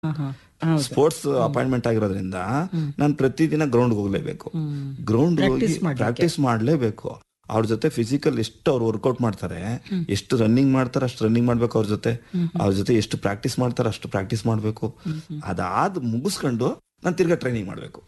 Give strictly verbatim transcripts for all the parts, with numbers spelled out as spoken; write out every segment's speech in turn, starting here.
Sports appointment ಆಗಿರೋದ್ರಿಂದ ನಾನು ಪ್ರತಿದಿನ ಗ್ರೌಂಡ್ ಹೋಗ್ಲೇಬೇಕು. ಗ್ರೌಂಡ್ ಹೋಗಿ ಪ್ರಾಕ್ಟೀಸ್ ಮಾಡ್ಲೇಬೇಕು. ಅವ್ರ ಜೊತೆ ಫಿಸಿಕಲ್ ಎಷ್ಟು ಅವ್ರು ವರ್ಕೌಟ್ ಮಾಡ್ತಾರೆ, ಎಷ್ಟು ರನ್ನಿಂಗ್ ಮಾಡ್ತಾರೆ ಅಷ್ಟು ರನ್ನಿಂಗ್ ಮಾಡ್ಬೇಕು. ಅವ್ರ ಜೊತೆ ಅವ್ರ ಜೊತೆ ಎಷ್ಟು ಪ್ರಾಕ್ಟೀಸ್ ಮಾಡ್ತಾರೆ ಅಷ್ಟು ಪ್ರಾಕ್ಟೀಸ್ ಮಾಡ್ಬೇಕು. ಅದಾದ್ ಮುಗಿಸ್ಕೊಂಡು ನಾನು ತಿರ್ಗಾ ಟ್ರೈನಿಂಗ್ ಮಾಡ್ಬೇಕು.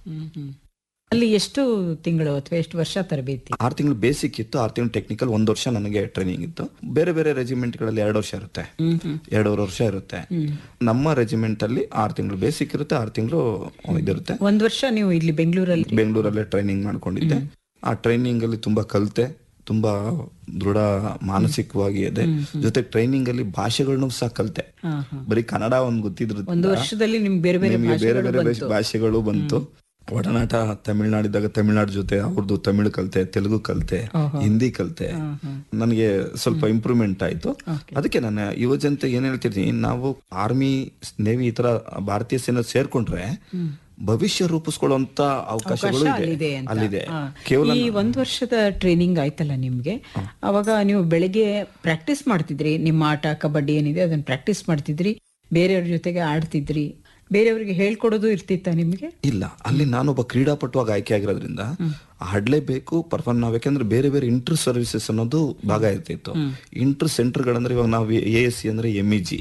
ಅಲ್ಲಿ ಎಷ್ಟು ತಿಂಗಳು ಅಥವಾ ಎಷ್ಟು ವರ್ಷ ತರಬೇತಿ? ಆರು ತಿಂಗಳು ಬೇಸಿಕ್ ಇತ್ತು, ಆರು ತಿಂಗಳು ಟೆಕ್ನಿಕಲ್, ಒಂದ್ ವರ್ಷ ನನಗೆ ಟ್ರೈನಿಂಗ್ ಇತ್ತು. ಬೇರೆ ಬೇರೆ ರೆಜಿಮೆಂಟ್ ಗಳಲ್ಲಿ ಎರಡು ವರ್ಷ ಇರುತ್ತೆ, ಎರಡೂವರೆ ವರ್ಷ ಇರುತ್ತೆ. ನಮ್ಮ ರೆಜಿಮೆಂಟ್ ಅಲ್ಲಿ ಆರು ತಿಂಗಳು ಬೇಸಿಕ್ ಇರುತ್ತೆ, ಆರು ತಿಂಗಳು ಇದಿರುತ್ತೆ. ಒಂದ್ ವರ್ಷ ನೀವು ಇಲ್ಲಿ ಬೆಂಗಳೂರಲ್ಲಿ ಬೆಂಗಳೂರಲ್ಲೇ ಟ್ರೈನಿಂಗ್ ಮಾಡ್ಕೊಂಡಿದ್ದೆ. ಆ ಟ್ರೈನಿಂಗ್ ಅಲ್ಲಿ ತುಂಬಾ ಕಲಿತೆ, ತುಂಬಾ ದೃಢ ಮಾನಸಿಕವಾಗಿ ಇದೆ. ಜೊತೆ ಟ್ರೈನಿಂಗ್ ಅಲ್ಲಿ ಭಾಷೆಗಳನ್ನು ಸಹ ಕಲಿತೆ. ಬರೀ ಕನ್ನಡ ಒಂದ್ ಗೊತ್ತಿದ್ರು, ಒಂದು ವರ್ಷದಲ್ಲಿ ನಿಮ್ಗೆ ಬೇರೆ ಬೇರೆ ಬೇರೆ ಬೇರೆ ಭಾಷೆಗಳು ಬಂತು. ಒಡನಾಟ ತಮಿಳ್ನಾಡಿದಾಗ ತಮಿಳ್ನಾಡು ಜೊತೆ ಅವ್ರದ್ದು ತಮಿಳು ಕಲಿತೆ, ತೆಲುಗು ಕಲಿತೆ, ಹಿಂದಿ ಕಲಿತೆ. ನನಗೆ ಸ್ವಲ್ಪ ಇಂಪ್ರೂವ್ಮೆಂಟ್ ಆಯ್ತು. ಅದಕ್ಕೆ ನಾನು ಯುವ ಜನತೆ ಏನ್ ಹೇಳ್ತಿರ್ತೀನಿ, ನಾವು ಆರ್ಮಿ, ನೇವಿ ಈ ತರ ಭಾರತೀಯ ಸೇನೆ ಸೇರ್ಕೊಂಡ್ರೆ ಭವಿಷ್ಯ ರೂಪಿಸ್ಕೊಳ್ಳುವಂತ ಅವಕಾಶಗಳು ಇದೆ ಅಲ್ಲಿದೆ. ಕೇವಲ ಈ ಒಂದ್ ವರ್ಷದ ಟ್ರೈನಿಂಗ್ ಆಯ್ತಲ್ಲ ನಿಮ್ಗೆ, ಅವಾಗ ನೀವು ಬೆಳಿಗ್ಗೆ ಪ್ರಾಕ್ಟೀಸ್ ಮಾಡ್ತಿದ್ರಿ, ನಿಮ್ಮ ಆಟ ಕಬಡ್ಡಿ ಏನಿದೆ ಅದನ್ನ ಪ್ರಾಕ್ಟೀಸ್ ಮಾಡ್ತಿದ್ರಿ, ಬೇರೆಯವ್ರ ಜೊತೆಗೆ ಆಡ್ತಿದ್ರಿ, ಬೇರೆಯವ್ರಿಗೆ ಹೇಳ್ಕೊಡೋದು ಇರ್ತಿತ್ತ ನಿಮ್ಗೆ? ಇಲ್ಲ, ಅಲ್ಲಿ ನಾನೊಬ್ಬ ಕ್ರೀಡಾಪಟುವಾಗಿ ಆಯ್ಕೆ ಆಗಿರೋದ್ರಿಂದ ಆಡ್ಲೇಬೇಕು, ಪರ್ಫಾರ್ಮ್ ನಾವ್. ಯಾಕಂದ್ರೆ ಬೇರೆ ಬೇರೆ ಇಂಟರ್ ಸರ್ವಿಸಸ್ ಅನ್ನೋದು ಭಾಗ ಇರ್ತಿತ್ತು. ಇಂಟರ್ ಸೆಂಟರ್ ಗಳಂದ್ರೆ ಇವಾಗ ನಾವು ಎ ಎಸ್ ಸಿ ಅಂದ್ರೆ M E G,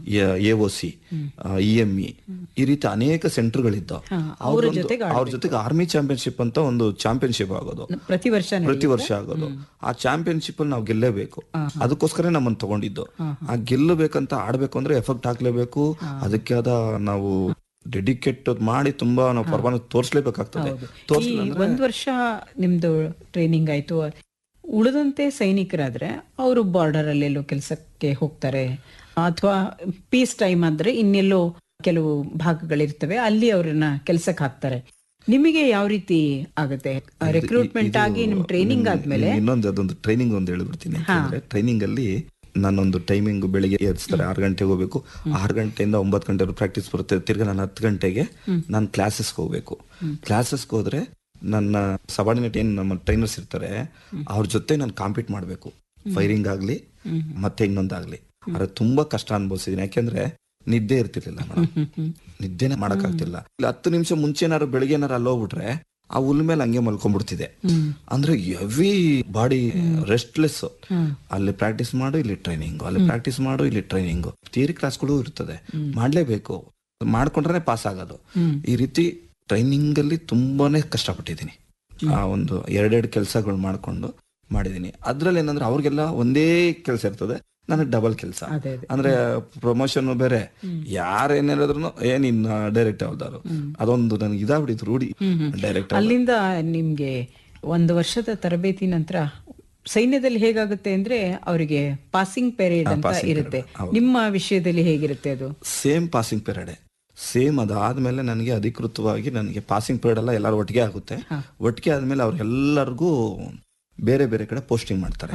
A O C, E M E, ಈ ರೀತಿ ಅನೇಕ ಸೆಂಟರ್ ಗಳಿದ್ದಾವ. ಅವ್ರ ಜೊತೆಗೆ ಆರ್ಮಿ ಚಾಂಪಿಯನ್ಶಿಪ್ ಅಂತ ಒಂದು ಚಾಂಪಿಯನ್ಶಿಪ್ ಆಗೋದು ಪ್ರತಿ ವರ್ಷ ಪ್ರತಿ ವರ್ಷ ಆಗೋದು. ಆ ಚಾಂಪಿಯನ್ಶಿಪ್ ಅಲ್ಲಿ ನಾವು ಗೆಲ್ಲೇಬೇಕು. ಅದಕ್ಕೋಸ್ಕರ ನಮ್ಮನ್ನು ತಗೊಂಡಿದ್ದು. ಆ ಗೆಲ್ಲಬೇಕಂತ ಆಡ್ಬೇಕು ಅಂದ್ರೆ ಎಫೆಕ್ಟ್ ಹಾಕ್ಲೇಬೇಕು. ಅದಕ್ಕೆ ಆದ ನಾವು ಡೆಡಿಕೇಟ್ ಮಾಡಿ ತುಂಬಾ ನಾವು ಪರ್ಫಾರ್ಮೆನ್ಸ್ ತೋರಿಸಲೇಬೇಕಾಗ್ತದೆ. ಒಂದ್ ವರ್ಷ ನಿಮ್ದು ಟ್ರೈನಿಂಗ್ ಆಯ್ತು. ಉಳಿದಂತೆ ಸೈನಿಕರಾದ್ರೆ ಅವರು ಬಾರ್ಡರ್ ಅಲ್ಲೆಲ್ಲೋ ಕೆಲಸಕ್ಕೆ ಹೋಗ್ತಾರೆ, ಅಥವಾ ಪೀಸ್ ಟೈಮ್ ಅಂದ್ರೆ ಇನ್ನೆಲ್ಲೋ ಕೆಲವು ಭಾಗಗಳಿರ್ತವೆ, ಅಲ್ಲಿ ಅವ್ರನ್ನ ಕೆಲ್ಸಕ್ಕೆ ಹಾಕ್ತಾರೆ. ನಿಮಗೆ ಯಾವ ರೀತಿ ಆಗುತ್ತೆ ರಿಕ್ರೂಟ್ಮೆಂಟ್ ಆಗಿ ನಿಮ್ ಟ್ರೈನಿಂಗ್ ಆದ್ಮೇಲೆ? ಇನ್ನೊಂದು ಅದೊಂದು ಟ್ರೈನಿಂಗ್ ಒಂದು ಹೇಳ್ಬಿಡ್ತೀನಿ. ಟ್ರೈನಿಂಗ್ ಅಲ್ಲಿ ನಾನೊಂದು ಟೈಮಿಂಗ್ ಬೆಳಿಗ್ಗೆ ಏರ್ಸ್ತಾರೆ, ಆರು ಗಂಟೆಗೆ ಹೋಗ್ಬೇಕು. ಆರು ಗಂಟೆಯಿಂದ ಒಂಬತ್ತು ಗಂಟೆ ಪ್ರಾಕ್ಟೀಸ್ ಬರುತ್ತೆ. ತಿರ್ಗಾ ನಾನು ಹತ್ತು ಗಂಟೆಗೆ ನಾನು ಕ್ಲಾಸಸ್ಗೆ ಹೋಗ್ಬೇಕು. ಕ್ಲಾಸಸ್ಗೆ ಹೋದ್ರೆ ನನ್ನ ಸಬಾರ್ಡಿನೇಟ್ ಏನ್ ನಮ್ಮ ಟ್ರೈನರ್ಸ್ ಇರ್ತಾರೆ ಅವ್ರ ಜೊತೆ ನಾನು ಕಾಂಪೀಟ್ ಮಾಡ್ಬೇಕು. ಫೈರಿಂಗ್ ಆಗ್ಲಿ ಮತ್ತೆ ಇನ್ನೊಂದಾಗ್ಲಿ. ಆದ್ರೆ ತುಂಬಾ ಕಷ್ಟ ಅನ್ಭವಿಸಿದೀನಿ. ಯಾಕೆಂದ್ರೆ ನಿದ್ದೆ ಇರ್ತಿರ್ಲಿಲ್ಲ, ನಿದ್ದೆನೆ ಮಾಡಕ್ ಆಗ್ತಿಲ್ಲ. ಹತ್ತು ನಿಮಿಷ ಮುಂಚೆ ಏನಾರು ಬೆಳಿಗ್ಗೆ ಏನಾರು ಅಲ್ಲಿ ಹೋಗ್ಬಿಟ್ರೆ ಆ ಹುಲ್ ಮೇಲೆ ಹಂಗೆ ಮಲ್ಕೊಂಡ್ಬಿಡ್ತಿದೆ. ಅಂದ್ರೆ ಹೆವಿ ಬಾಡಿ ರೆಸ್ಟ್ಲೆಸ್. ಅಲ್ಲಿ ಪ್ರಾಕ್ಟೀಸ್ ಮಾಡು, ಇಲ್ಲಿ ಟ್ರೈನಿಂಗ್, ಅಲ್ಲಿ ಪ್ರಾಕ್ಟೀಸ್ ಮಾಡು, ಇಲ್ಲಿ ಟ್ರೈನಿಂಗ್. ಥಿಯರಿ ಕ್ಲಾಸ್ಗಳು ಇರ್ತದೆ, ಮಾಡ್ಲೇಬೇಕು. ಮಾಡ್ಕೊಂಡ್ರೆ ಪಾಸ್ ಆಗೋದು. ಈ ರೀತಿ ಟ್ರೈನಿಂಗ್ ಅಲ್ಲಿ ತುಂಬಾನೇ ಕಷ್ಟಪಟ್ಟಿದ್ದೀನಿ. ಆ ಒಂದು ಎರಡೆರಡು ಕೆಲಸಗಳು ಮಾಡ್ಕೊಂಡು ಮಾಡಿದೀನಿ. ಅದ್ರಲ್ಲಿ ಏನಂದ್ರೆ ಅವ್ರಿಗೆಲ್ಲ ಒಂದೇ ಕೆಲಸ ಇರ್ತದೆ, ನನಗೆ ಡಬಲ್ ಕೆಲಸ. ಅಂದ್ರೆ ಪ್ರಮೋಷನ್ ಬೇರೆ, ಯಾರೇನ್ ಹೇಳಿದ್ರು ಏನ್ ಇನ್ನ ಡೈರೆಕ್ಟ್ ಯಾವ್ದಾರು, ಅದೊಂದು ನನಗೆ ಇದಾಗ್ಬಿಟ್ಟಿತ್ತು ರೂಢಿ. ಡೈರೆಕ್ಟ್ ಅಲ್ಲಿಂದ ನಿಮ್ಗೆ ಒಂದು ವರ್ಷದ ತರಬೇತಿ ನಂತರ ಸೈನ್ಯದಲ್ಲಿ ಹೇಗಾಗುತ್ತೆ ಅಂದ್ರೆ ಅವರಿಗೆ ಪಾಸಿಂಗ್ ಪೀರಿಯಡ್ ಅಂತ ಇರುತ್ತೆ. ನಿಮ್ಮ ವಿಷಯದಲ್ಲಿ ಹೇಗಿರುತ್ತೆ ಅದು? Same passing period, same. ಅದಾದ್ಮೇಲೆ ನನಗೆ ಅಧಿಕೃತವಾಗಿ ನನಗೆ ಪಾಸಿಂಗ್ ಪೀರಿಯಡ್ ಎಲ್ಲ ಎಲ್ಲರೂ ಒಟ್ಟಿಗೆ ಆಗುತ್ತೆ. ಒಟ್ಟಿಗೆ ಆದ್ಮೇಲೆ ಅವ್ರೆಲ್ಲರಿಗೂ ಬೇರೆ ಬೇರೆ ಕಡೆ ಪೋಸ್ಟಿಂಗ್ ಮಾಡ್ತಾರೆ.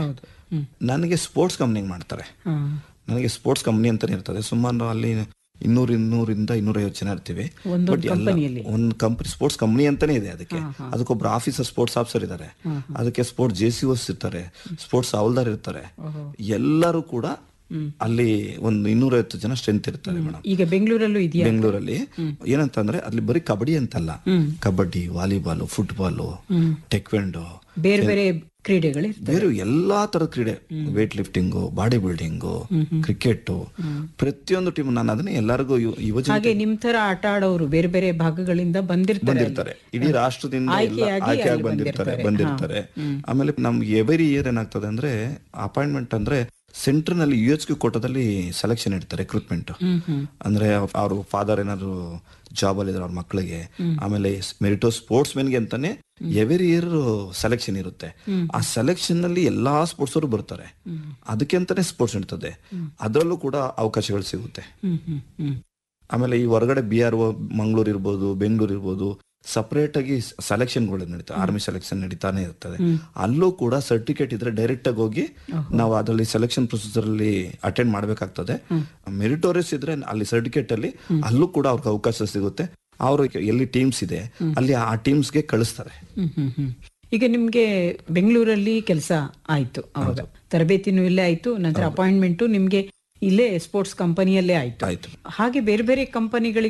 ನನಗೆ ಸ್ಪೋರ್ಟ್ಸ್ ಕಂಪ್ನಿಗೆ ಮಾಡ್ತಾರೆ. ನನಗೆ ಸ್ಪೋರ್ಟ್ಸ್ ಕಂಪ್ನಿ ಅಂತಾನೆ ಇರ್ತದೆ. ಸುಮಾರು ಅಲ್ಲಿ ಇನ್ನೂರ ಇನ್ನೂರಿಂದ ಇನ್ನೂರ ಐವತ್ತು ಜನ ಇರ್ತೀವಿ. ಬಟ್ ಎಲ್ಲ ಒಂದು ಕಂಪ್ನಿ ಸ್ಪೋರ್ಟ್ಸ್ ಕಂಪ್ನಿ ಅಂತಾನೆ ಇದೆ. ಅದಕ್ಕೆ ಅದಕ್ಕೊಬ್ರು ಆಫೀಸರ್ ಸ್ಪೋರ್ಟ್ಸ್ ಆಫೀಸರ್ ಇದ್ದಾರೆ, ಅದಕ್ಕೆ ಸ್ಪೋರ್ಟ್ಸ್ ಜೆ ಸಿ ಓಸ್ ಇರ್ತಾರೆ, ಸ್ಪೋರ್ಟ್ಸ್ ಹೌಲ್ದಾರ್ ಇರ್ತಾರೆ. ಎಲ್ಲರೂ ಕೂಡ ಅಲ್ಲಿ ಒಂದು ಇನ್ನೂರೈವತ್ತು ಜನ ಸ್ಟ್ರೆಂತ್ ಇರ್ತಾರೆ ಮೇಡಮ್. ಈಗ ಬೆಂಗಳೂರಲ್ಲೂ ಇದೆಯಾ? ಬೆಂಗಳೂರಲ್ಲಿ ಏನಂತಂದ್ರೆ ಅಲ್ಲಿ ಬರೀ ಕಬಡ್ಡಿ ಅಂತಲ್ಲ, ಕಬಡ್ಡಿ, ವಾಲಿಬಾಲ್, ಫುಟ್ಬಾಲ್, ಟೆಕ್ವೆಂಡೋ, ಬೇರೆ ಬೇರೆ ಕ್ರೀಡೆಗಳು, ಬೇರೆ ಎಲ್ಲಾ ತರದ ಕ್ರೀಡೆ, wait lifting, body building, cricket, ಪ್ರತಿಯೊಂದು ಟೀಮ್. ನಾನು ಅದನ್ನ ಎಲ್ಲರಿಗೂ ಯುವಜನ, ಹಾಗೆ ನಿಮ್ ತರ ಆಟ ಆಡೋರು ಬೇರೆ ಬೇರೆ ಭಾಗಗಳಿಂದ ಬಂದಿರ್ತಾರೆ. ಇಡೀ ರಾಷ್ಟ್ರದಿಂದ ಆಯ್ಕೆಯಾಗಿ ಬಂದಿರ್ತಾರೆ ಬಂದಿರ್ತಾರೆ ಆಮೇಲೆ ನಮ್ಗೆ ಎವರಿ ಇಯರ್ ಏನಾಗ್ತದೆ ಅಂದ್ರೆ ಅಪಾಯಿಂಟ್ಮೆಂಟ್ ಅಂದ್ರೆ ಸೆಂಟರ್ ನಲ್ಲಿ ಯು ಎಚ್ ಕ್ಯೂ ಕೋಟಾದಲ್ಲಿ ಸೆಲೆಕ್ಷನ್ ಇಡ್ತಾರೆ, ರಿಕ್ರೂಟ್ಮೆಂಟ್. ಅಂದ್ರೆ ಅವ್ರ ಫಾದರ್ ಏನಾದ್ರು ಜಾಬ್ ಅಲ್ಲಿ ಇದ್ರೆ ಅವ್ರ ಮಕ್ಕಳಿಗೆ, ಆಮೇಲೆ ಮೆರಿಟೋ ಸ್ಪೋರ್ಟ್ಸ್ ಮೆನ್ಗೆ ಅಂತಾನೆ ಎವರಿ ಇಯರ್ ಸೆಲೆಕ್ಷನ್ ಇರುತ್ತೆ. ಆ ಸೆಲೆಕ್ಷನ್ ನಲ್ಲಿ ಎಲ್ಲಾ ಸ್ಪೋರ್ಟ್ಸ್ ಅವರು ಬರ್ತಾರೆ. ಅದಕ್ಕೆ ಅಂತಾನೆ ಸ್ಪೋರ್ಟ್ಸ್ ಇರ್ತದೆ. ಅದರಲ್ಲೂ ಕೂಡ ಅವಕಾಶಗಳು ಸಿಗುತ್ತೆ. ಆಮೇಲೆ ಈ ಹೊರಗಡೆ ಬಿ ಆರ್ ಒ ಮಂಗಳೂರು ಇರ್ಬೋದು, ಬೆಂಗಳೂರು ಇರ್ಬೋದು, ಸಪರೇಟ್ ಆಗಿ ಸೆಲೆಕ್ಷನ್ಗಳು ನಡೀತಾರೆ. ಆರ್ಮಿ ಸೆಲೆಕ್ಷನ್ ನಡೀತಾನೆ ಇರ್ತದೆ. ಅಲ್ಲೂ ಕೂಡ ಸರ್ಟಿಫಿಕೇಟ್ ಇದ್ರೆ ಡೈರೆಕ್ಟ್ ಆಗಿ ಹೋಗಿ ನಾವು ಅದರಲ್ಲಿ ಸೆಲೆಕ್ಷನ್ ಪ್ರೊಸೀಜರ್ ಅಲ್ಲಿ ಅಟೆಂಡ್ ಮಾಡ್ಬೇಕಾಗ್ತದೆ. ಮೆರಿಟೋರಿಯಸ್ ಇದ್ರೆ ಅಲ್ಲಿ ಸರ್ಟಿಫಿಕೇಟ್ ಅಲ್ಲಿ ಅಲ್ಲೂ ಕೂಡ ಅವ್ರಿಗೆ ಅವಕಾಶ ಸಿಗುತ್ತೆ. ಅವರು ಎಲ್ಲಿ ಟೀಮ್ಸ್ ಇದೆ ಅಲ್ಲಿ ಆ ಟೀಮ್ಸ್ಗೆ ಕಳಿಸ್ತಾರೆ. ಈಗ ನಿಮ್ಗೆ ಬೆಂಗಳೂರಲ್ಲಿ ಕೆಲಸ ಆಯ್ತು, ಅವಾಗ ತರಬೇತಿನೂ ಇಲ್ಲೇ ಆಯ್ತು, ನಂತರ ಅಪಾಯಿಂಟ್ಮೆಂಟು ನಿಮ್ಗೆ ಇಲ್ಲೇ ಸ್ಪೋರ್ಟ್ಸ್ ಕಂಪನಿಯಲ್ಲೇ ಆಯ್ತು. ಹಾಗೆ ಬೇರೆ ಬೇರೆ ಕಂಪನಿಗಳಿಗೆ